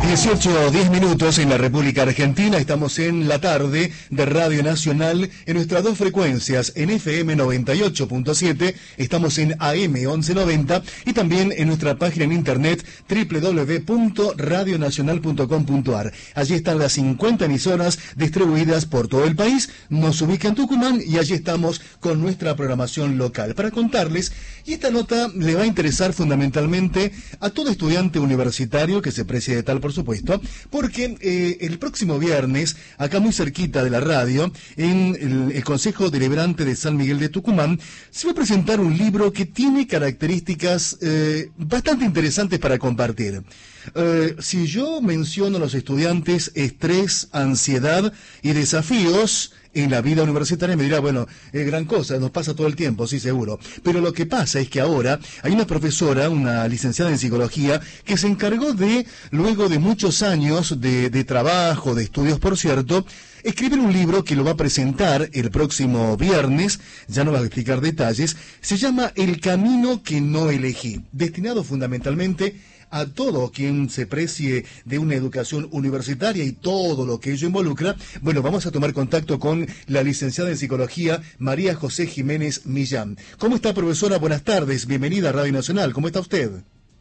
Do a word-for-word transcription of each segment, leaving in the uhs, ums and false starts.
dieciocho, diez minutos en la República Argentina. Estamos en la tarde de Radio Nacional en nuestras dos frecuencias, en F M noventa y ocho punto siete, estamos en A M once noventa y también en nuestra página en internet doble u doble u doble u punto radio nacional punto com punto a r. Allí están las cincuenta emisoras distribuidas por todo el país. Nos ubica en Tucumán y allí estamos con nuestra programación local para contarles. Y esta nota le va a interesar fundamentalmente a todo estudiante universitario que se precie de tal, por supuesto, porque eh, el próximo viernes, acá muy cerquita de la radio, en el, el Consejo Deliberante de San Miguel de Tucumán, se va a presentar un libro que tiene características eh, bastante interesantes para compartir. Eh, si yo menciono a los estudiantes estrés, ansiedad y desafíos en la vida universitaria, me dirá, bueno, es gran cosa, nos pasa todo el tiempo, sí, seguro. Pero lo que pasa es que ahora hay una profesora, una licenciada en psicología, que se encargó de, luego de muchos años de, de trabajo, de estudios, por cierto, escribir un libro que lo va a presentar el próximo viernes, ya no va a explicar detalles, se llama El camino que no elegí, destinado fundamentalmente a todo quien se precie de una educación universitaria y todo lo que ello involucra. Bueno, vamos a tomar contacto con la licenciada en psicología María José Jiménez Millán. ¿Cómo está, profesora? Buenas tardes, bienvenida a Radio Nacional. ¿Cómo está usted?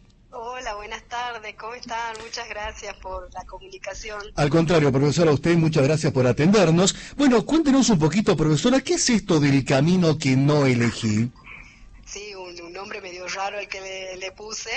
Hola, buenas tardes, ¿cómo están? Muchas gracias por la comunicación. Al contrario, profesora, a usted muchas gracias por atendernos. Bueno, cuéntenos un poquito, profesora, ¿qué es esto del camino que no elegí? Sí, un, un nombre medio raro el que le, le puse.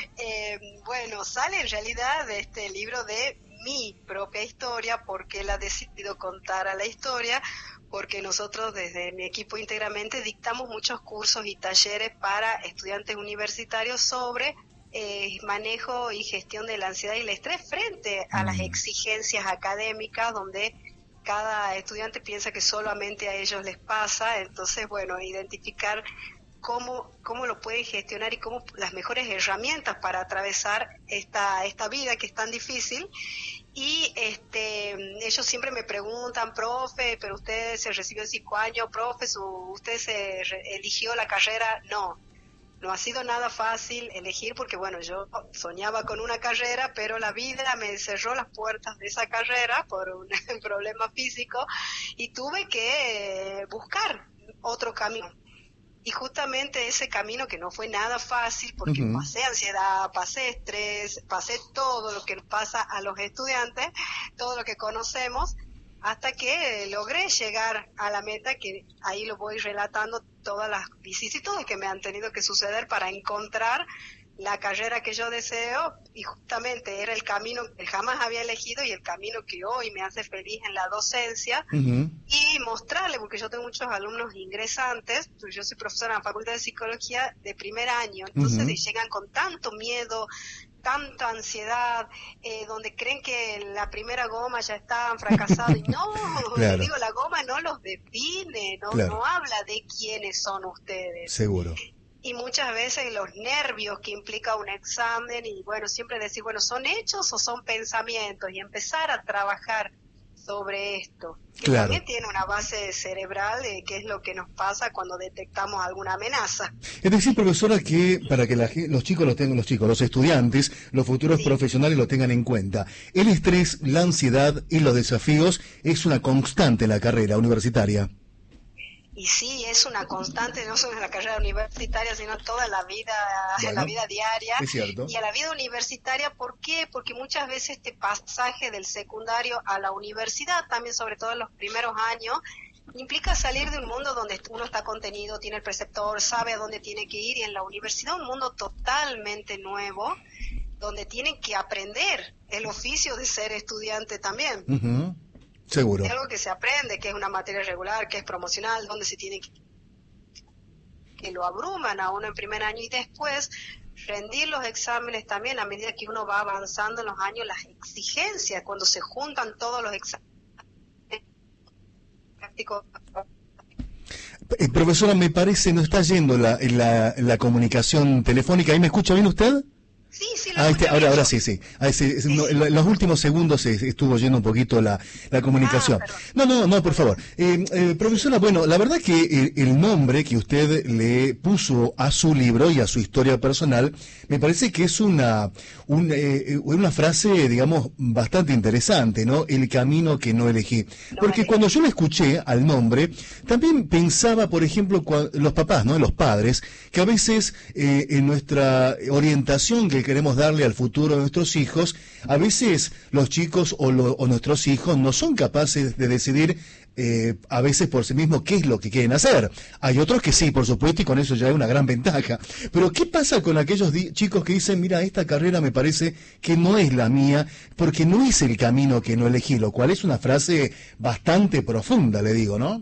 Eh, bueno, sale en realidad de este libro de mi propia historia, porque él ha decidido contar a la historia, porque nosotros desde mi equipo íntegramente dictamos muchos cursos y talleres para estudiantes universitarios sobre eh, manejo y gestión de la ansiedad y el estrés frente a las exigencias académicas, donde cada estudiante piensa que solamente a ellos les pasa. Entonces, bueno, identificar cómo cómo lo pueden gestionar y cómo las mejores herramientas para atravesar esta esta vida que es tan difícil. Y este ellos siempre me preguntan, profe, pero usted se recibió en cinco años, profe, su, usted se re, eligió la carrera. No, no ha sido nada fácil elegir, porque bueno, yo soñaba con una carrera, pero la vida me cerró las puertas de esa carrera por un problema físico y tuve que buscar otro camino. Y justamente ese camino, que no fue nada fácil, porque uh-huh. pasé ansiedad, pasé estrés, pasé todo lo que nos pasa a los estudiantes, todo lo que conocemos, hasta que logré llegar a la meta, que ahí lo voy relatando todas las vicisitudes que me han tenido que suceder para encontrar la carrera que yo deseo, y justamente era el camino que jamás había elegido y el camino que hoy me hace feliz en la docencia. Uh-huh. Y mostrarle, porque yo tengo muchos alumnos ingresantes, yo soy profesora en la Facultad de Psicología de primer año, entonces uh-huh. llegan con tanto miedo, tanta ansiedad, eh, donde creen que la primera goma ya están fracasados, y no, claro. Les digo, la goma no los define, no, claro. no habla de quiénes son ustedes. Seguro. Y muchas veces los nervios que implica un examen, y bueno, siempre decir, bueno, ¿son hechos o son pensamientos? Y empezar a trabajar sobre esto, que claro. también tiene una base cerebral, eh, que es lo que nos pasa cuando detectamos alguna amenaza. Es decir, profesora, que para que la, los chicos lo tengan, los chicos, los estudiantes, los futuros sí. profesionales lo tengan en cuenta, el estrés, la ansiedad y los desafíos es una constante en la carrera universitaria. Y sí, es una constante, no solo en la carrera universitaria, sino toda la vida, bueno, en la vida diaria. Es cierto. Y a la vida universitaria, ¿por qué? Porque muchas veces este pasaje del secundario a la universidad, también sobre todo en los primeros años, implica salir de un mundo donde uno está contenido, tiene el preceptor, sabe a dónde tiene que ir, y en la universidad un mundo totalmente nuevo, donde tienen que aprender el oficio de ser estudiante también. Uh-huh. Seguro. Es algo que se aprende, que es una materia regular, que es promocional, donde se tiene que, que lo abruman a uno en primer año, y después rendir los exámenes también a medida que uno va avanzando en los años, las exigencias, cuando se juntan todos los exámenes prácticos. Eh, profesora, me parece, no está yendo la, la, la comunicación telefónica. ¿Ahí me escucha bien usted? Sí, sí, Ah, este, ahora, ahora sí, sí. Ah, ese- ese- no, en los últimos segundos se estuvo yendo un poquito la, la comunicación. Ah, perdón. No, no, no, por favor. Eh, eh, profesora, bueno, la verdad que el, el nombre que usted le puso a su libro y a su historia personal, me parece que es una, un, eh, una frase, digamos, bastante interesante, ¿no? El camino que no elegí. No Porque elegí. cuando yo le escuché al nombre, también pensaba, por ejemplo, cua- los papás, ¿no? Los padres, que a veces eh, en nuestra orientación que queremos darle al futuro de nuestros hijos, a veces los chicos o, lo- o nuestros hijos no son capaces de decidir eh, a veces por sí mismos qué es lo que quieren hacer. Hay otros que sí, por supuesto, y con eso ya es una gran ventaja. Pero ¿qué pasa con aquellos di- chicos que dicen, mira, esta carrera me parece que no es la mía, porque no es el camino que no elegí, lo cual es una frase bastante profunda, le digo, ¿no?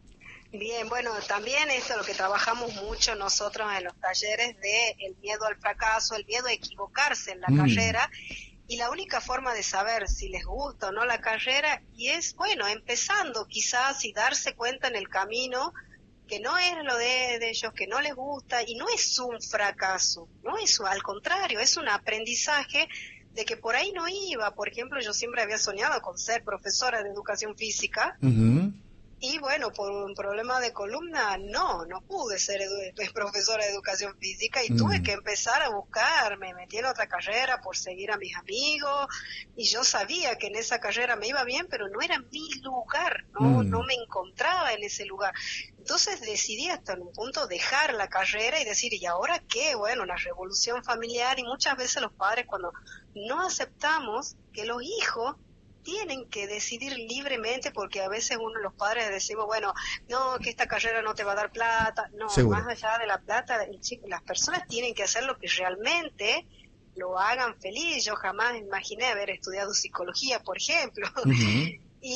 Bien, bueno, también eso es lo que trabajamos mucho nosotros en los talleres de el miedo al fracaso, el miedo a equivocarse en la Mm, carrera, y la única forma de saber si les gusta o no la carrera y es, bueno, empezando quizás y darse cuenta en el camino que no es lo de, de ellos, que no les gusta, y no es un fracaso, no es al contrario, es un aprendizaje de que por ahí no iba. Por ejemplo, yo siempre había soñado con ser profesora de educación física, ujú, y bueno, por un problema de columna, no, no pude ser edu- profesora de educación física y tuve mm, que empezar a buscar, me metí en otra carrera por seguir a mis amigos y yo sabía que en esa carrera me iba bien, pero no era mi lugar, no, no mm. me encontraba en ese lugar. Entonces decidí hasta en un punto dejar la carrera y decir, ¿y ahora qué? Bueno, la revolución familiar, y muchas veces los padres cuando no aceptamos que los hijos tienen que decidir libremente, porque a veces uno, los padres decimos, bueno, no, que esta carrera no te va a dar plata, no, Seguro. más allá de la plata, el chico, las personas tienen que hacer lo que realmente lo hagan feliz. Yo jamás imaginé haber estudiado psicología, por ejemplo, Ujú,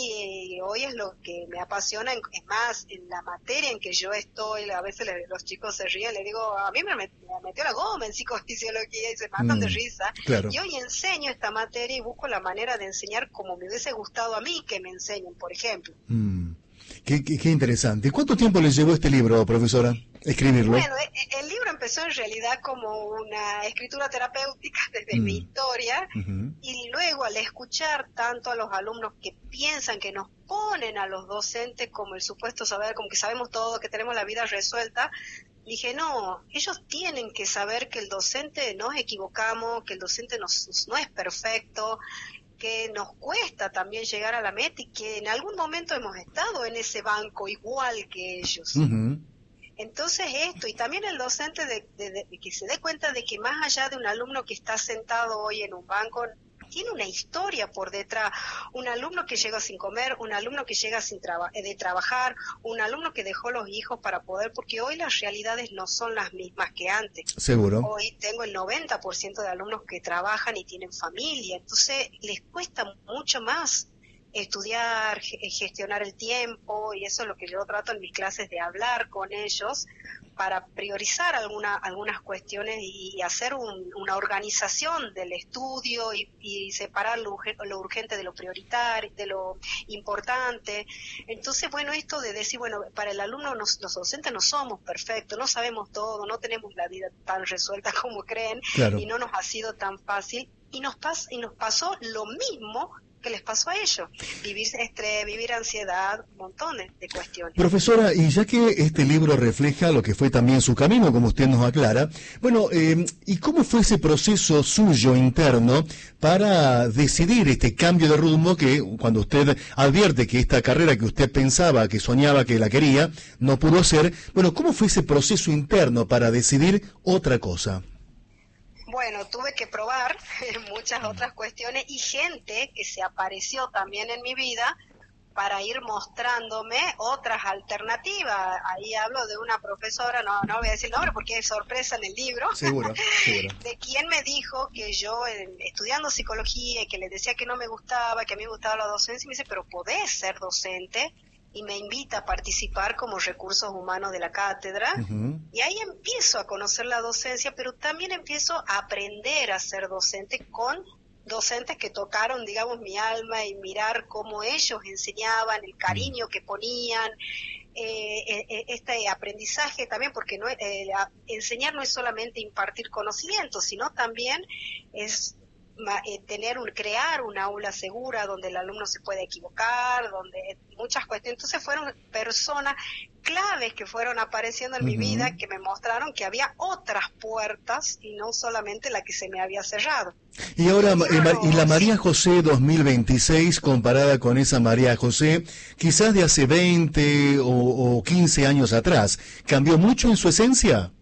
y hoy es lo que me apasiona, en- es más, en la materia en que yo estoy, a veces le- los chicos se ríen, le digo, a mí me, met- me metió la goma en psicofisiología y se matan de mm, risa, claro. y hoy enseño esta materia y busco la manera de enseñar como me hubiese gustado a mí que me enseñen, por ejemplo. Mm. Qué, qué- qué interesante. ¿Cuánto tiempo le llevó este libro, profesora? Escribirlo. Bueno, e- e- el libro empezó en realidad como una escritura terapéutica desde mi Mm, historia, ujú, y luego al escuchar tanto a los alumnos que piensan que nos ponen a los docentes como el supuesto saber, como que sabemos todo, que tenemos la vida resuelta, dije, no, ellos tienen que saber que el docente nos equivocamos, que el docente nos- no es perfecto, que nos cuesta también llegar a la meta y que en algún momento hemos estado en ese banco igual que ellos. ujú. Entonces esto, y también el docente de, de- de- que se dé cuenta de que más allá de un alumno que está sentado hoy en un banco, tiene una historia por detrás, un alumno que llega sin comer, un alumno que llega sin traba- eh, de trabajar, un alumno que dejó los hijos para poder, porque hoy las realidades no son las mismas que antes. Seguro. Hoy tengo el noventa por ciento de alumnos que trabajan y tienen familia, entonces les cuesta mucho más estudiar, ge- gestionar el tiempo, y eso es lo que yo trato en mis clases de hablar con ellos para priorizar alguna, algunas cuestiones y, y hacer un- una organización del estudio y, y separar lo, urge- lo urgente de lo prioritario, de lo importante. Entonces, bueno, esto de decir, bueno, para el alumno nos- los docentes no somos perfectos, no sabemos todo, no tenemos la vida tan resuelta como creen Claro. y no nos ha sido tan fácil, y nos, pas y nos pasó lo mismo que les pasó a ellos, vivir estrés, vivir ansiedad, montones de cuestiones. Profesora, y ya que este libro refleja lo que fue también su camino, como usted nos aclara, bueno, eh, ¿y cómo fue ese proceso suyo interno para decidir este cambio de rumbo que cuando usted advierte que esta carrera que usted pensaba, que soñaba que la quería, no pudo ser? Bueno, ¿cómo fue ese proceso interno para decidir otra cosa? Bueno, tuve que probar muchas otras cuestiones y gente que se apareció también en mi vida para ir mostrándome otras alternativas. Ahí hablo de una profesora, no, no voy a decir el nombre porque es sorpresa en el libro, Seguro, seguro. de quien me dijo que yo, eh, estudiando psicología, y que le decía que no me gustaba, que a mí me gustaba la docencia, y me dice, pero podés ser docente, y me invita a participar como recursos humanos de la cátedra, Ujú. y ahí empiezo a conocer la docencia, pero también empiezo a aprender a ser docente con docentes que tocaron, digamos, mi alma, y mirar cómo ellos enseñaban, el cariño que ponían. eh, eh, este aprendizaje también, porque no eh, la, enseñar no es solamente impartir conocimiento, sino también es eh, tener un, crear una aula segura donde el alumno se puede equivocar, donde muchas cuestiones. Entonces fueron personas claves que fueron apareciendo en uh-huh. mi vida, que me mostraron que había otras puertas y no solamente la que se me había cerrado. Y ahora, claro, y la María José dos mil veintiséis comparada con esa María José, quizás de hace veinte o, o quince años atrás, ¿cambió mucho en su esencia?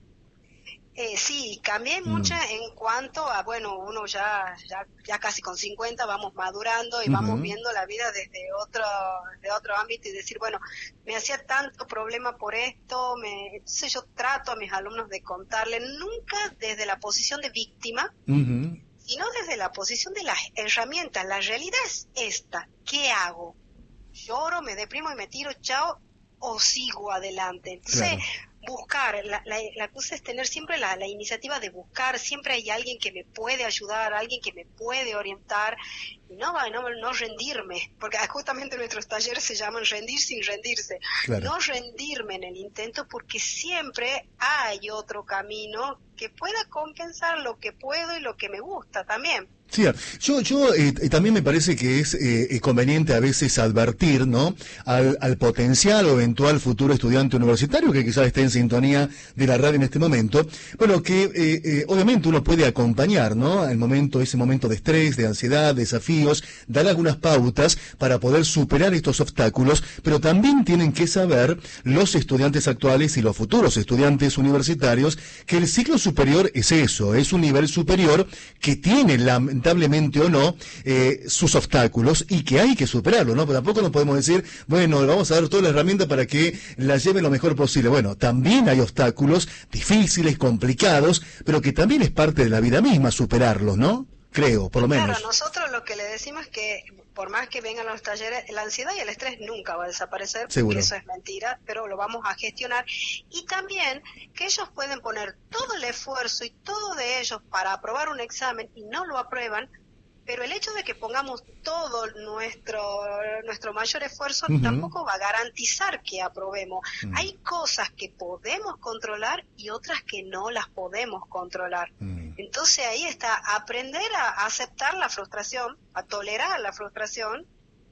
Eh, sí, cambié mucho mm. en cuanto a, bueno, uno ya, ya ya casi con cincuenta vamos madurando y uh-huh. vamos viendo la vida desde otro de otro ámbito y decir, bueno, me hacía tanto problema por esto, me, entonces yo trato a mis alumnos de contarle, nunca desde la posición de víctima, uh-huh. sino desde la posición de las herramientas. La realidad es esta, ¿qué hago? ¿Lloro, me deprimo y me tiro, chao, o sigo adelante? Entonces, claro. buscar, la, la, la cosa es tener siempre la, la iniciativa de buscar, siempre hay alguien que me puede ayudar, alguien que me puede orientar, y no, no, no rendirme, porque justamente nuestros talleres se llaman rendir sin rendirse, claro. no rendirme en el intento, porque siempre hay otro camino que pueda compensar lo que puedo y lo que me gusta también. Sí, yo, yo eh, también me parece que es eh, conveniente a veces advertir, ¿no?, al, al potencial o eventual futuro estudiante universitario que quizás esté en sintonía de la radio en este momento, bueno, que eh, eh, obviamente uno puede acompañar, ¿no?, el momento, ese momento de estrés, de ansiedad, desafíos, dar algunas pautas para poder superar estos obstáculos, pero también tienen que saber los estudiantes actuales y los futuros estudiantes universitarios que el ciclo superior es eso, es un nivel superior que tiene la lamentablemente o no, eh, sus obstáculos y que hay que superarlo, ¿no? Pero tampoco nos podemos decir, bueno, le vamos a dar toda la herramienta para que la lleve lo mejor posible. Bueno, también hay obstáculos difíciles, complicados, pero que también es parte de la vida misma superarlos, ¿no? Creo, por lo menos. Claro, nosotros lo que le decimos es que por más que vengan los talleres, la ansiedad y el estrés nunca va a desaparecer, Seguro. Porque eso es mentira, pero lo vamos a gestionar. Y también que ellos pueden poner todo el esfuerzo y todo de ellos para aprobar un examen y no lo aprueban, pero el hecho de que pongamos todo nuestro nuestro mayor esfuerzo uh-huh. tampoco va a garantizar que aprobemos. Uh-huh. Hay cosas que podemos controlar y otras que no las podemos controlar. Uh-huh. Entonces ahí está, aprender a aceptar la frustración, a tolerar la frustración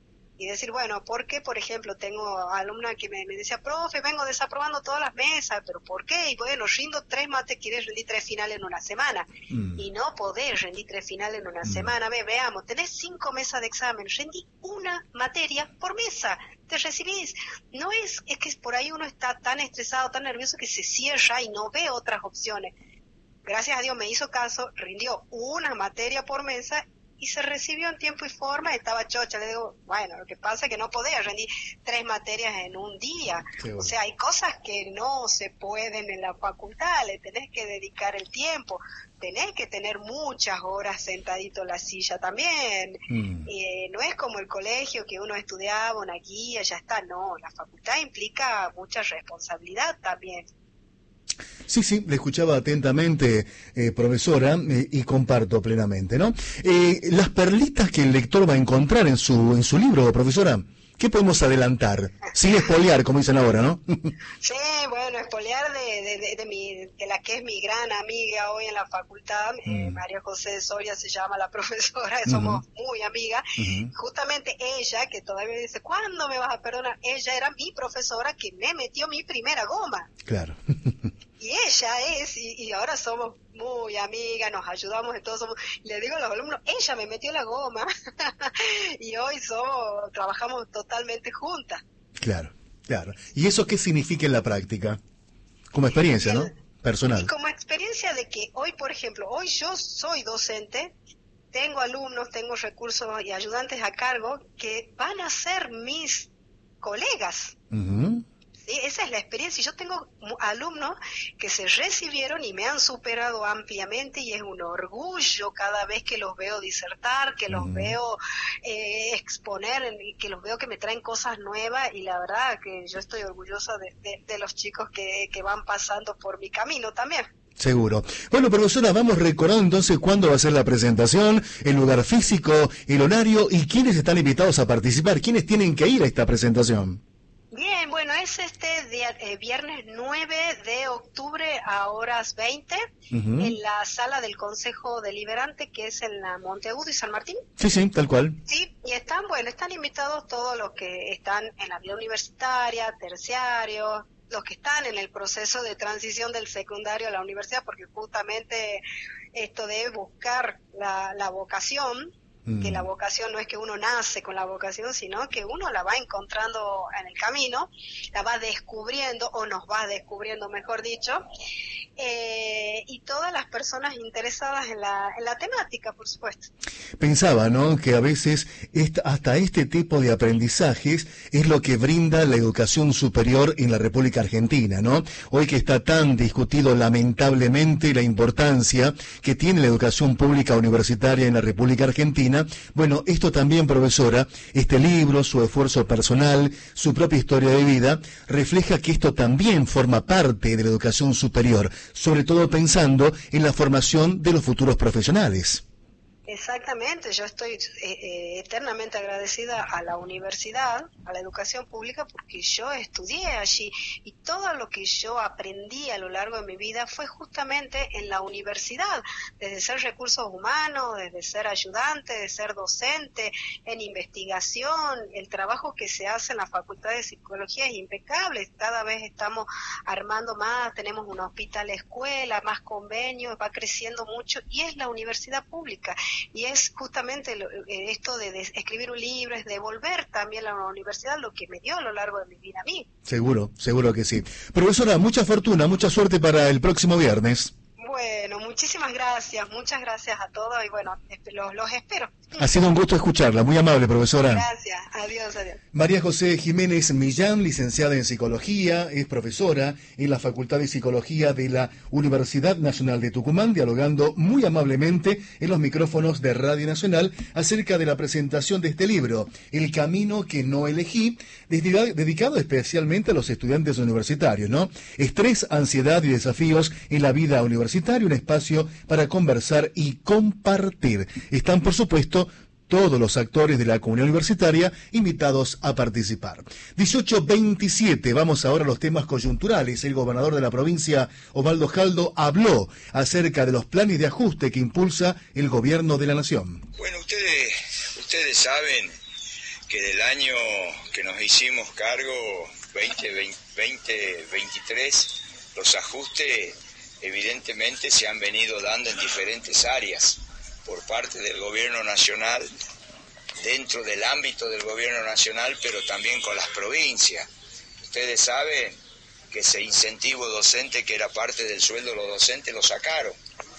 y decir, bueno, ¿por qué? Por ejemplo, tengo alumna que me, me decía, profe, vengo desaprobando todas las mesas, ¿pero por qué? Y bueno, rindo tres mates, quieres rendir tres finales en una semana. Mm. Y no podés rendir tres finales en una mm. semana. Ve, veamos, tenés cinco mesas de examen, rendí una materia por mesa, te recibís. No es, es que por ahí uno está tan estresado, tan nervioso que se cierra y no ve otras opciones. Gracias a Dios me hizo caso, rindió una materia por mesa y se recibió en tiempo y forma, estaba chocha. Le digo, bueno, lo que pasa es que no podía rendir tres materias en un día. Bueno. O sea, hay cosas que no se pueden en la facultad, le tenés que dedicar el tiempo, tenés que tener muchas horas sentadito en la silla también. Mm. Eh, no es como el colegio que uno estudiaba, una guía, ya está, no, la facultad implica mucha responsabilidad también. Sí, sí, le escuchaba atentamente, eh, profesora, eh, y comparto plenamente, ¿no? Eh, las perlitas que el lector va a encontrar en su en su libro, profesora, ¿qué podemos adelantar? Sin espolear, como dicen ahora, ¿no? Sí, bueno, espolear de, de, de, de, mi, de la que es mi gran amiga hoy en la facultad, mm. eh, María José de Soria se llama la profesora, somos uh-huh. muy amigas. Uh-huh. Justamente ella, que todavía me dice, ¿cuándo me vas a perdonar? Ella era mi profesora que me metió mi primera goma. Claro. Y ella es, y, y ahora somos muy amigas, nos ayudamos en todo, somos, le digo a los alumnos, ella me metió la goma, y hoy somos, trabajamos totalmente juntas. Claro, claro. ¿Y eso qué significa en la práctica? Como experiencia, el, ¿no? Personal. Y como experiencia de que hoy, por ejemplo, hoy yo soy docente, tengo alumnos, tengo recursos y ayudantes a cargo que van a ser mis colegas. Uh-huh. Sí, esa es la experiencia. Yo tengo alumnos que se recibieron y me han superado ampliamente y es un orgullo cada vez que los veo disertar, que los mm. veo eh, exponer, que los veo que me traen cosas nuevas y la verdad que yo estoy orgullosa de, de, de los chicos que, que van pasando por mi camino también. Seguro. Bueno, profesora, vamos recordando entonces cuándo va a ser la presentación, el lugar físico, el horario y quiénes están invitados a participar, quiénes tienen que ir a esta presentación. Bien, bueno, es este día, eh, viernes nueve de octubre a horas veinte, uh-huh, en la sala del Consejo Deliberante, que es en la Monteagudo y San Martín. Sí, sí, tal cual. Sí, y están, bueno, están invitados todos los que están en la vida universitaria, terciarios, los que están en el proceso de transición del secundario a la universidad, porque justamente esto de buscar la, la vocación, que la vocación no es que uno nace con la vocación, sino que uno la va encontrando en el camino, la va descubriendo, o nos va descubriendo, mejor dicho, eh, y todas las personas interesadas en la, en la temática, por supuesto. Pensaba, ¿no?, que a veces esta, hasta este tipo de aprendizajes es lo que brinda la educación superior en la República Argentina, ¿no? Hoy que está tan discutido lamentablemente la importancia que tiene la educación pública universitaria en la República Argentina. Bueno, esto también, profesora, este libro, su esfuerzo personal, su propia historia de vida, refleja que esto también forma parte de la educación superior, sobre todo pensando en la formación de los futuros profesionales. Exactamente, yo estoy eh, eh, eternamente agradecida a la universidad, a la educación pública, porque yo estudié allí y todo lo que yo aprendí a lo largo de mi vida fue justamente en la universidad, desde ser recursos humanos, desde ser ayudante, de ser docente, en investigación. El trabajo que se hace en la Facultad de Psicología es impecable, cada vez estamos armando más, tenemos un hospital escuela, más convenios, va creciendo mucho, y es la universidad pública. Y es justamente lo, eh, esto de, de escribir un libro, es devolver también a la universidad lo que me dio a lo largo de mi vida a mí. Seguro, seguro que sí. Profesora, mucha fortuna, mucha suerte para el próximo viernes. Bueno, muchísimas gracias, muchas gracias a todos y bueno, los, los espero. Ha sido un gusto escucharla, muy amable, profesora. Gracias, adiós, adiós. María José Jiménez Millán, licenciada en Psicología, es profesora en la Facultad de Psicología de la Universidad Nacional de Tucumán, dialogando muy amablemente en los micrófonos de Radio Nacional acerca de la presentación de este libro, El camino que no elegí, dedicado especialmente a los estudiantes universitarios, ¿no? Estrés, ansiedad y desafíos en la vida universitaria, un espacio para conversar y compartir. Están, por supuesto, todos los actores de la comunidad universitaria invitados a participar. dieciocho veintisiete, vamos ahora a los temas coyunturales. El gobernador de la provincia, Osvaldo Jaldo, habló acerca de los planes de ajuste que impulsa el gobierno de la nación. Bueno, ustedes, ustedes saben que del año que nos hicimos cargo, veinte veintitrés, los ajustes evidentemente se han venido dando en diferentes áreas por parte del gobierno nacional, dentro del ámbito del gobierno nacional, pero también con las provincias. Ustedes saben que ese incentivo docente que era parte del sueldo de los docentes lo sacaron,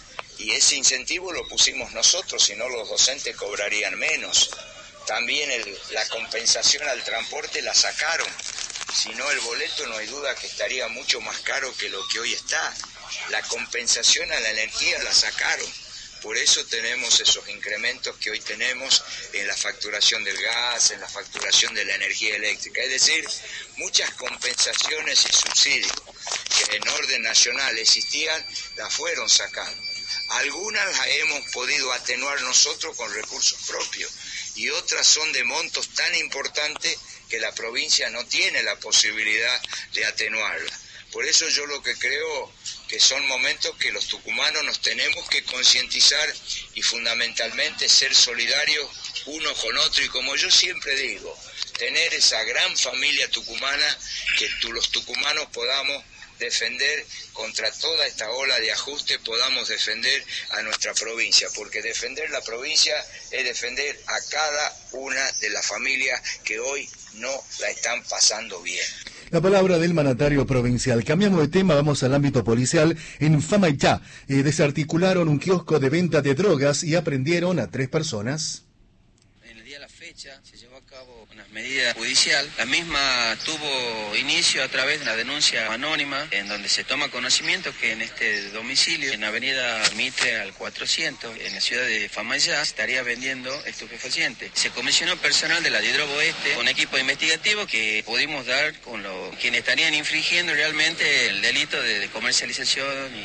y ese incentivo lo pusimos nosotros, si no los docentes cobrarían menos. También el, la compensación al transporte la sacaron, si no el boleto no hay duda que estaría mucho más caro que lo que hoy está. La compensación a la energía la sacaron. Por eso tenemos esos incrementos que hoy tenemos en la facturación del gas, en la facturación de la energía eléctrica. Es decir, muchas compensaciones y subsidios que en orden nacional existían, las fueron sacando. Algunas las hemos podido atenuar nosotros con recursos propios y otras son de montos tan importantes que la provincia no tiene la posibilidad de atenuarlas. Por eso yo lo que creo que son momentos que los tucumanos nos tenemos que concientizar y fundamentalmente ser solidarios uno con otro, y como yo siempre digo, tener esa gran familia tucumana que tu, los tucumanos podamos defender contra toda esta ola de ajuste, podamos defender a nuestra provincia, porque defender la provincia es defender a cada una de las familias que hoy no la están pasando bien. La palabra del mandatario provincial. Cambiamos de tema, vamos al ámbito policial. En Famaillá eh, desarticularon un kiosco de venta de drogas y aprendieron a tres personas. En el día de la fecha se llevó a cabo una medida judicial. La misma tuvo inicio a través de una denuncia anónima en donde se toma conocimiento que en este domicilio, en avenida Mitre al cuatrocientos, en la ciudad de Famaillá, estaría vendiendo estupefacientes. Se comisionó personal de la Didrobo Oeste, un equipo investigativo que pudimos dar con los quienes estarían infringiendo realmente el delito de, de comercialización y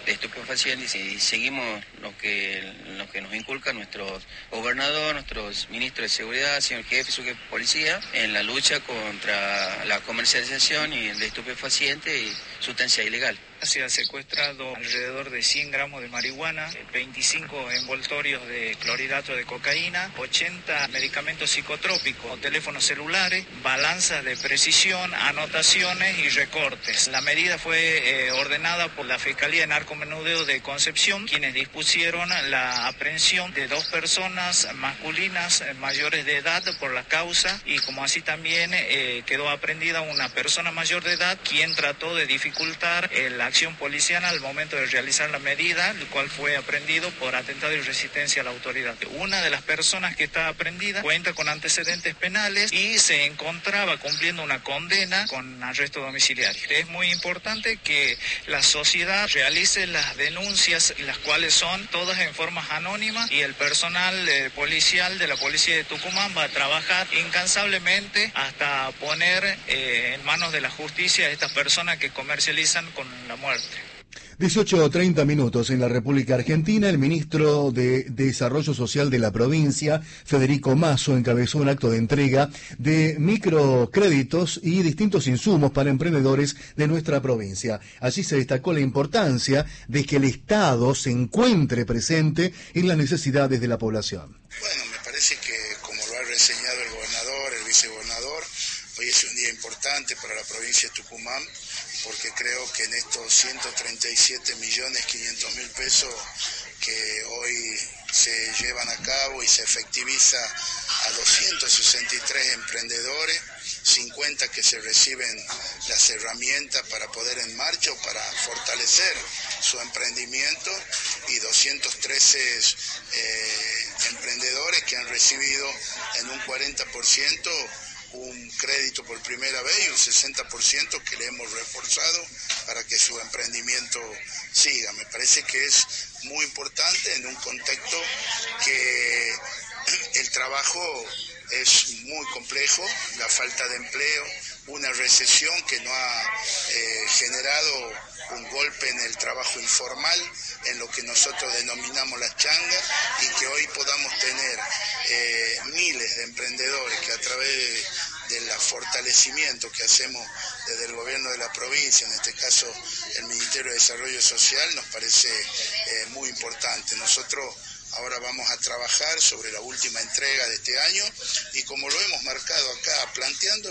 de estupefacientes y seguimos lo que, lo que nos inculca nuestro gobernador, nuestros ministros de seguridad, señor jefe, su jefe de policía, en la lucha contra la comercialización y de estupefacientes y sustancia ilegal. Se ha secuestrado alrededor de cien gramos de marihuana, veinticinco envoltorios de clorhidrato de cocaína, ochenta medicamentos psicotrópicos, teléfonos celulares, balanzas de precisión, anotaciones y recortes. La medida fue eh, ordenada por la Fiscalía de Narcomenudeo de Concepción, quienes dispusieron la aprehensión de dos personas masculinas mayores de edad por la causa, y como así también eh, quedó aprehendida una persona mayor de edad quien trató de dificultar el acción policial al momento de realizar la medida, el cual fue aprehendido por atentado y resistencia a la autoridad. Una de las personas que está aprehendida cuenta con antecedentes penales y se encontraba cumpliendo una condena con arresto domiciliario. Es muy importante que la sociedad realice las denuncias, las cuales son todas en forma anónima, y el personal eh, policial de la Policía de Tucumán va a trabajar incansablemente hasta poner eh, en manos de la justicia a estas personas que comercializan con la muerte. dieciocho treinta minutos en la República Argentina. El ministro de Desarrollo Social de la provincia, Federico Masso, encabezó un acto de entrega de microcréditos y distintos insumos para emprendedores de nuestra provincia. Allí se destacó la importancia de que el Estado se encuentre presente en las necesidades de la población. Bueno, me parece que, como lo ha reseñado el gobernador, el vicegobernador, hoy es un día importante para la provincia de Tucumán, porque creo que en estos ciento treinta y siete millones quinientos mil pesos que hoy se llevan a cabo y se efectiviza a doscientos sesenta y tres emprendedores, cincuenta que se reciben las herramientas para poder en marcha o para fortalecer su emprendimiento, y doscientos trece eh, emprendedores que han recibido en un cuarenta por ciento un crédito por primera vez, y un sesenta por ciento que le hemos reforzado para que su emprendimiento siga. Me parece que es muy importante en un contexto que el trabajo es muy complejo, la falta de empleo, una recesión que no ha eh, generado un golpe en el trabajo informal, en lo que nosotros denominamos la changa, y que hoy podamos tener eh, miles de emprendedores que a través del fortalecimiento que hacemos desde el gobierno de la provincia, en este caso el Ministerio de Desarrollo Social, nos parece eh, muy importante. Nosotros ahora vamos a trabajar sobre la última entrega de este año, y como lo hemos marcado acá, planteando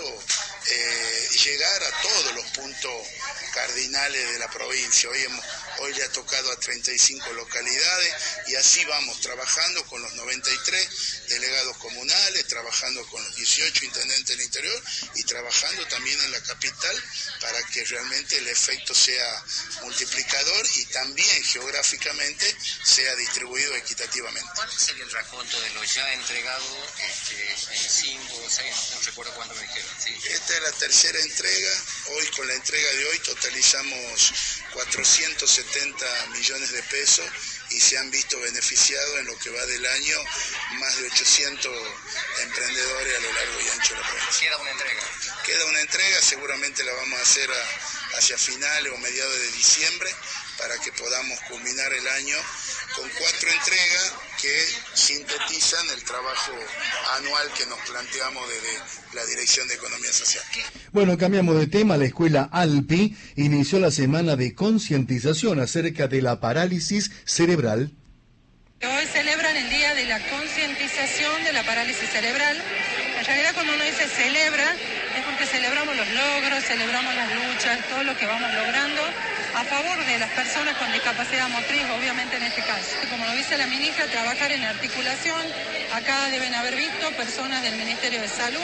eh, llegar a todos los puntos cardinales de la provincia. Hoy, hemos, hoy le ha tocado a treinta y cinco localidades, y así vamos trabajando con los noventa y tres delegados comunales, trabajando con los dieciocho intendentes del interior y trabajando también en la capital para que realmente el efecto sea multiplicador y también geográficamente sea distribuido equitativamente. ¿Cuál sería el raconto de lo ya entregado este, en cinco o seis? No recuerdo cuánto me dijeron. ¿Sí? Esta es la tercera entrega. Hoy, con la entrega de hoy, totalizamos cuatrocientos setenta millones de pesos y se han visto beneficiados en lo que va del año más de ochocientos emprendedores a lo largo y ancho de la provincia. ¿Queda una entrega? Queda una entrega, seguramente la vamos a hacer a, hacia finales o mediados de diciembre para que podamos culminar el año con cuatro entregas que sintetizan el trabajo anual que nos planteamos desde la Dirección de Economía Social. Bueno, cambiamos de tema. La escuela ALPI inició la semana de concientización acerca de la parálisis cerebral. Hoy celebran el Día de la Concientización de la Parálisis Cerebral. En realidad, cuando uno dice celebra, es porque celebramos los logros, celebramos las luchas, todo lo que vamos logrando a favor de las personas con discapacidad motriz, obviamente en este caso. Como lo dice la ministra, trabajar en articulación. Acá deben haber visto personas del Ministerio de Salud,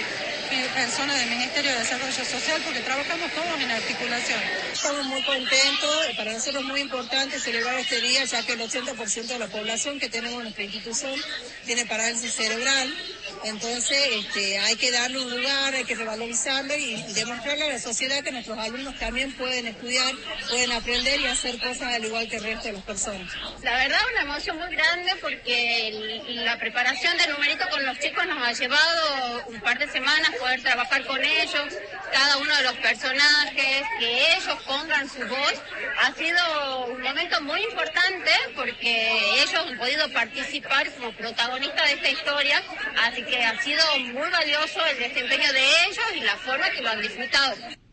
personas del Ministerio de Desarrollo Social, porque trabajamos todos en articulación. Estamos muy contentos, para nosotros es muy importante celebrar este día, ya que el ochenta por ciento de la población que tenemos en nuestra institución tiene parálisis cerebral. Entonces este, hay que darle un lugar, hay que revalorizarlo y, y demostrarle a la sociedad que nuestros alumnos también pueden estudiar, pueden aprender y hacer cosas al igual que el resto de las personas. La verdad, una emoción muy grande porque el, la preparación del numerito con los chicos nos ha llevado un par de semanas poder trabajar con ellos, cada uno de los personajes, que ellos pongan su voz. Ha sido un momento muy importante porque ellos han podido participar como protagonistas de esta historia, así que ha sido muy valioso el desempeño de ellos y la forma que lo han disfrutado.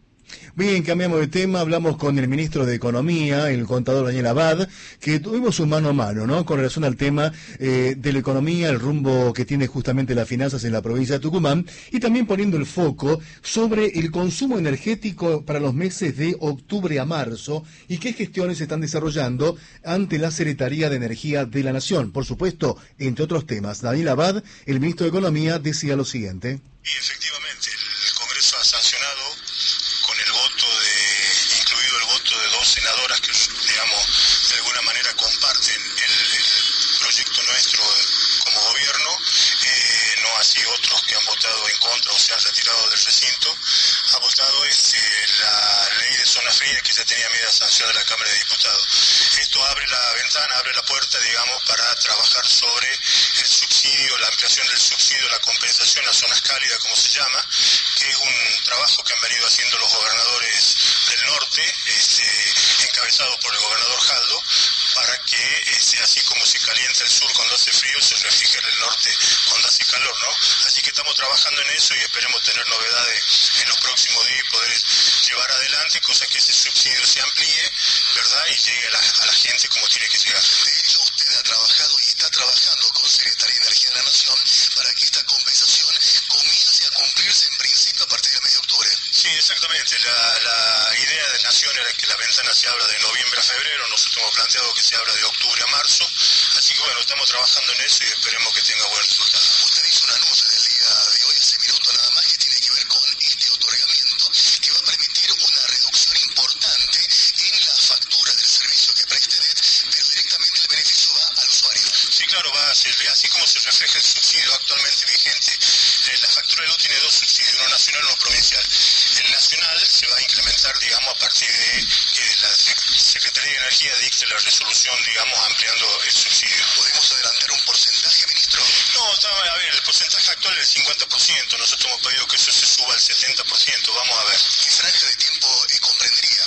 Bien, cambiamos de tema, hablamos con el ministro de Economía, el contador Daniel Abad, que tuvimos un mano a mano, ¿no?, con relación al tema eh, de la economía, el rumbo que tiene justamente las finanzas en la provincia de Tucumán, y también poniendo el foco sobre el consumo energético para los meses de octubre a marzo y qué gestiones se están desarrollando ante la Secretaría de Energía de la Nación. Por supuesto, entre otros temas, Daniel Abad, el ministro de Economía, decía lo siguiente. Y efectivamente, el Congreso ha sancionado con el voto de, incluido el voto de dos senadoras que, digamos, de alguna manera comparten el, el proyecto nuestro como gobierno, eh, no así otros que han votado en contra o se han retirado del recinto, ha votado este, la ley de zona fría que ya tenía media sanción de la Cámara de Diputados. Esto abre la ventana, abre la puerta, digamos, para trabajar sobre el subsidio, la ampliación del subsidio, la compensación, las zonas cálidas, como se llama, que es un trabajo que han venido haciendo los gobernadores del norte, este, encabezado por el gobernador Jaldo, para que, este, así como se calienta el sur cuando hace frío, se refrigere el norte cuando hace calor, ¿no? Así que estamos trabajando en eso y esperemos tener novedades en los próximos días y poder llevar adelante, cosa que ese subsidio se amplíe, ¿verdad?, y llegue a la, a la gente como tiene que llegar. De hecho, usted ha trabajado y está trabajando con Secretaría de Energía de la Nación para que esta compensación comience a cumplirse en principio a partir del mes de octubre. Sí, exactamente. La, la idea de Nación era que la ventana se abra de noviembre a febrero. Nosotros hemos planteado que se abra de octubre a marzo. Así que bueno, estamos trabajando en eso y esperemos que tenga buen resultado. Usted hizo un anuncio en el día de hoy, hace minutos nada más, que tiene que ver con este otorgamiento que va a permitir una reducción importante en la factura del servicio que preste D E T, pero directamente el beneficio va al usuario. Sí, claro, va a ser, así como se refleja el subsidio actualmente vigente, eh, la factura de luz tiene dos subsidios, uno nacional y uno provincial. El nacional se va a incrementar, digamos, a partir de que la Secretaría de Energía dicte la resolución, digamos, ampliando el subsidio. ¿Podemos adelantar un porcentaje, ministro? No, está, a ver, el porcentaje actual es el cincuenta por ciento, nosotros hemos pedido que eso se suba al setenta por ciento, vamos a ver. ¿Qué franja de tiempo eh, comprendería?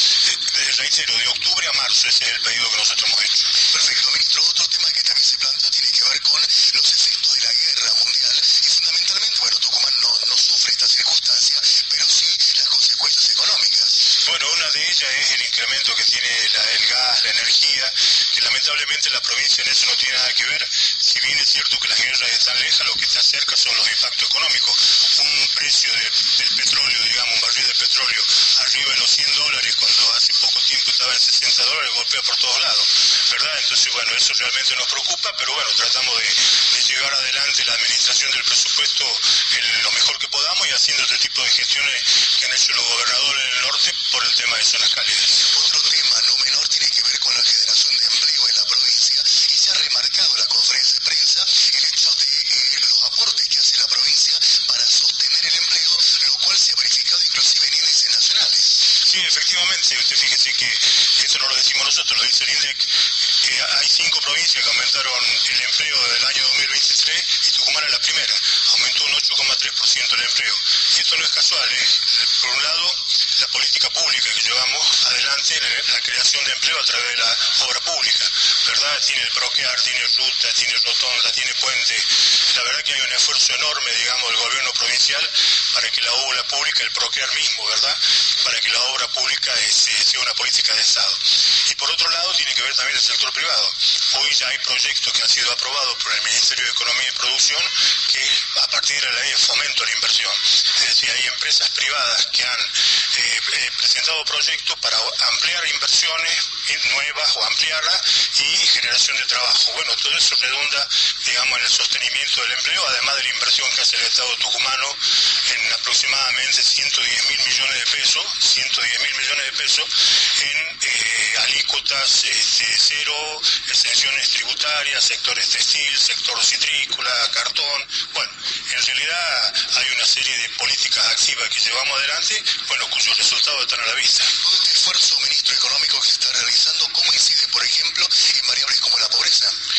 Eh, reitero, de octubre a marzo, ese es el pedido que nosotros hemos hecho. Perfecto, ministro. Otro tema que también se planteó tiene que ver con los efectos de la guerra mundial y fundamentalmente, bueno, Tucumán no, no sufre esta circunstancia, pero sí las consecuencias económicas. Bueno, una de ellas es el incremento que tiene la, el gas, la energía, que lamentablemente la provincia en eso no tiene nada que ver. Si bien es cierto que las guerras están lejas, lo que está cerca son los impactos económicos. Un precio de, del petróleo, digamos, un barril de petróleo arriba de los cien dólares, cuando hace poco tiempo estaba en sesenta dólares, golpea por todos lados, ¿verdad? Entonces, bueno, eso realmente nos preocupa, pero bueno, tratamos de, de llevar adelante la administración del presupuesto en lo mejor que podamos y haciendo este tipo de gestiones que han hecho los gobernadores en el norte por el tema de zonas cálidas. Otro tema no menor tiene que ver con la generación de empleo en la provincia y se ha remarcado en la conferencia de prensa el hecho de eh, los aportes que hace la provincia para sostener el empleo, lo cual se ha verificado inclusive en índices nacionales. Sí, efectivamente, usted fíjese que esto no lo decimos nosotros, lo dice el INDEC, que hay cinco provincias que aumentaron el empleo del año dos mil veintitrés y Tucumán es la primera, aumentó un ocho coma tres por ciento el empleo. Y esto no es casual, ¿eh? Por un lado, la política pública que llevamos adelante, la creación de empleo a través de la obra pública, ¿verdad? Tiene el Proquear, tiene ruta, tiene rotonda, tiene puente. La verdad que hay un esfuerzo enorme, digamos, del gobierno provincial para que la obra pública, el Proquear mismo, ¿verdad?, para que la obra pública es, sea una política de Estado. Y por otro lado, tiene que ver también el sector privado. Hoy ya hay proyectos que han sido aprobados por el Ministerio de Economía y Producción que a partir de la ley de fomento a la inversión. Es decir, hay empresas privadas que han eh, eh, presentado proyectos para ampliar inversiones nuevas o ampliarlas y generación de trabajo. Bueno, todo eso redunda, digamos, en el sostenimiento del empleo, además de la inversión que hace el Estado tucumano en aproximadamente ciento diez mil millones de pesos, ciento diez mil millones de pesos en eh, alícuotas este, cero, exenciones tributarias, sectores textil, sector citrícola, cartón. Bueno, en realidad hay una serie de políticas activas que llevamos adelante, bueno, cuyos resultados están a la vista. Todo este esfuerzo, ministro económico, que se está realizando, ¿cómo incide, por ejemplo, en variables como la pobreza?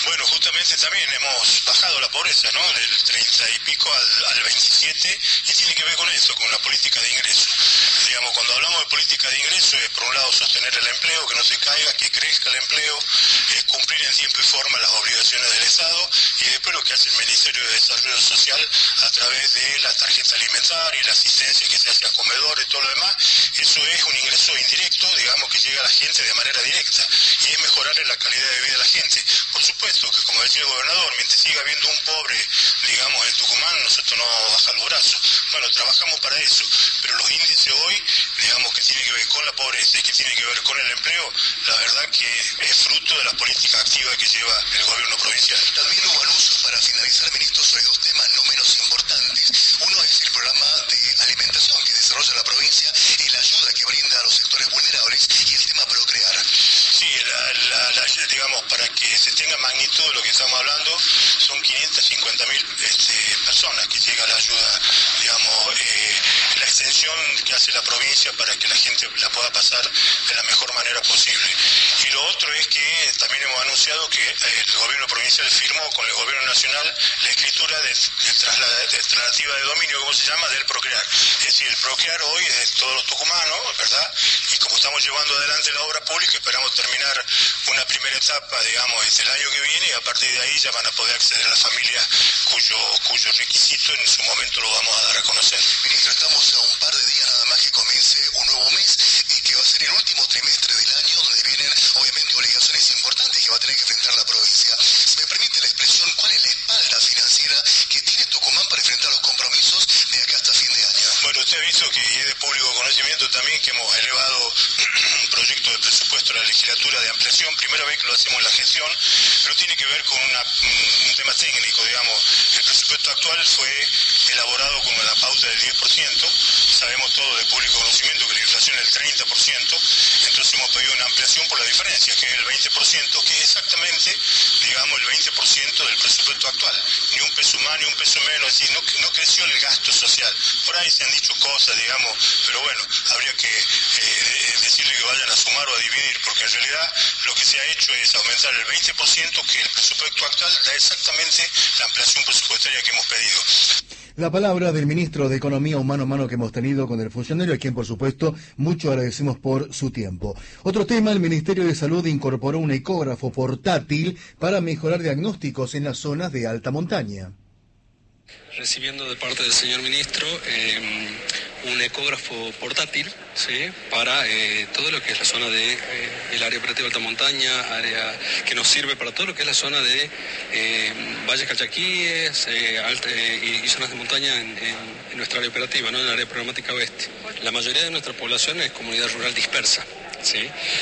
Bueno, justamente también hemos bajado la pobreza, ¿no? Del treinta y pico al, al veintisiete, y tiene que ver con eso, con la política de ingreso. Digamos, cuando hablamos de política de ingreso es, por un lado, sostener el empleo, que no se caiga, que crezca el empleo, eh, cumplir en tiempo y forma las obligaciones del Estado, y después lo que hace el Ministerio de Desarrollo Social a través de la tarjeta alimentaria y la asistencia que se hace a comedores y todo lo demás. Eso es un ingreso indirecto, digamos, que llega a la gente de manera directa, y es mejorarle la calidad de vida a la gente. Por supuesto que, como decía el gobernador, mientras siga habiendo un pobre, digamos, en Tucumán, nosotros no bajamos los brazos. Bueno, trabajamos para eso, pero los índices hoy, digamos, que tiene que ver con la pobreza y que tiene que ver con el empleo, la verdad que es fruto de la política activa que lleva el gobierno provincial. También hubo anuncios para finalizar, ministro, sobre dos temas no menos importantes. Uno es el programa de alimentación que desarrolla la provincia y la ayuda que brinda a los sectores vulnerables, y el tema Procrear. Sí, la, la, la, digamos, para que se tenga magnitud de lo que estamos hablando, son quinientas cincuenta mil este, personas que llega la ayuda, digamos, eh, la extensión que hace la provincia para que la gente la pueda pasar de la mejor manera posible. Y lo otro es que también hemos anunciado que el gobierno provincial firmó con el gobierno nacional la escritura de, de, traslada, de traslativa de dominio, como se llama, del Procrear. Es decir, el Procrear hoy es de todos los tucumanos, ¿verdad? Y como estamos llevando adelante la obra pública, esperamos terminar una primera etapa, digamos, desde el año que viene, y a partir de ahí ya van a poder acceder a las familias cuyo, cuyo requisito en su momento lo vamos a dar a conocer. Ministro, estamos a un par de días nada más que comience un nuevo mes, y que va a ser el último trimestre del año, donde vienen obviamente obligaciones importantes que va a tener que enfrentar la provincia. Si me permite la expresión, ¿cuál es la espalda financiera que tiene Tucumán para enfrentar los compromisos de acá hasta fin de año? Bueno, usted ha visto que, y es de público conocimiento también, que hemos elevado un proyecto de presupuesto a la legislatura de ampliación, primera vez que lo hacemos en la gestión, pero tiene que ver con una, un tema técnico, digamos. El presupuesto actual fue elaborado con la pauta del diez por ciento, sabemos todos de público conocimiento que la inflación es del treinta por ciento, entonces hemos pedido una ampliación por la diferencia, que es el veinte por ciento, que es exactamente, digamos, el veinte por ciento del presupuesto actual, ni un peso más ni un peso menos, es decir, no, no creció el gasto social. Por ahí se han dicho cosas, digamos, pero bueno, habría que eh, decirle que vayan a sumar o a dividir, porque en realidad lo que se ha hecho es aumentar el veinte por ciento, que el presupuesto actual da exactamente la ampliación presupuestaria que hemos pedido. La palabra del ministro de Economía, un mano a mano que hemos tenido con el funcionario, a quien por supuesto mucho agradecemos por su tiempo. Otro tema, el Ministerio de Salud incorporó un ecógrafo portátil para mejorar diagnósticos en las zonas de alta montaña. Recibiendo de parte del señor ministro eh, un ecógrafo portátil, ¿sí?, para eh, todo lo que es la zona de eh, el área operativa de alta montaña, área que nos sirve para todo lo que es la zona de eh, valles calchaquíes eh, alta, eh, y, y zonas de montaña en, en, en nuestra área operativa, ¿no?, en el área programática oeste. La mayoría de nuestra población es comunidad rural dispersa. ¿Sí?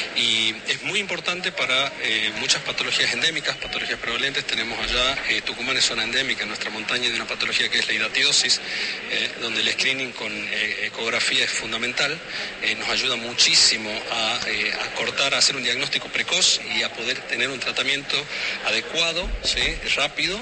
Y es muy importante para eh, muchas patologías endémicas, patologías prevalentes. Tenemos allá, eh, Tucumán es zona endémica en nuestra montaña de una patología que es la hidatiosis, eh, donde el screening con eh, ecografía es fundamental, eh, nos ayuda muchísimo a, eh, a cortar, a hacer un diagnóstico precoz y a poder tener un tratamiento adecuado, ¿sí?, rápido,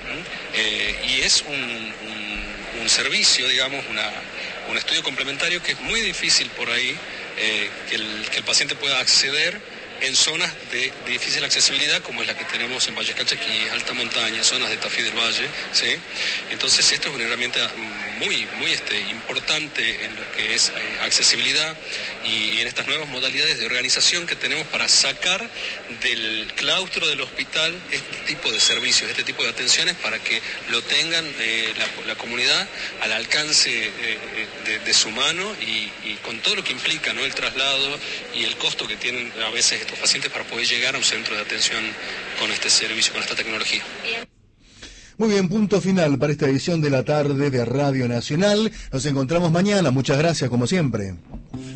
eh, y es un, un, un servicio, digamos, una, un estudio complementario que es muy difícil por ahí, Eh, que, el, que el paciente pueda acceder en zonas de, de difícil accesibilidad, como es la que tenemos en Valles Calchaquíes, alta montaña, zonas de Tafí del Valle, ¿sí? Entonces esto es una herramienta muy, muy este, importante en lo que es eh, accesibilidad y en estas nuevas modalidades de organización que tenemos para sacar del claustro del hospital este tipo de servicios, este tipo de atenciones, para que lo tengan eh, la, la comunidad al alcance eh, de, de su mano y, y con todo lo que implica, ¿no?, el traslado y el costo que tienen a veces estos pacientes para poder llegar a un centro de atención con este servicio, con esta tecnología. Muy bien, punto final para esta edición de la tarde de Radio Nacional. Nos encontramos mañana. Muchas gracias, como siempre.